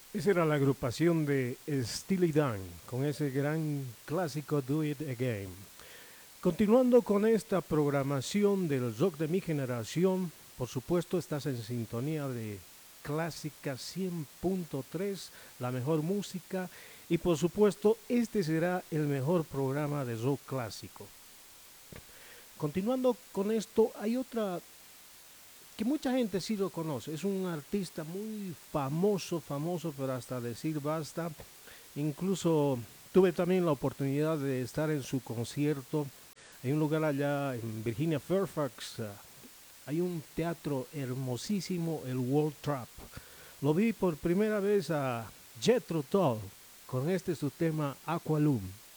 Esa era la agrupación de Steely Dan con ese gran clásico Do It Again. Continuando con esta programación del rock de mi generación, por supuesto estás en sintonía de Clásica 100.3, la mejor música, y por supuesto este será el mejor programa de rock clásico. Continuando con esto, hay otra que mucha gente sí lo conoce, es un artista muy famoso, famoso, pero hasta decir basta. Incluso tuve también la oportunidad de estar en su concierto. Hay un lugar allá en Virginia, Fairfax. Hay un teatro hermosísimo, el World Trap. Lo vi por primera vez a Jethro Tull con este su tema Aqualum.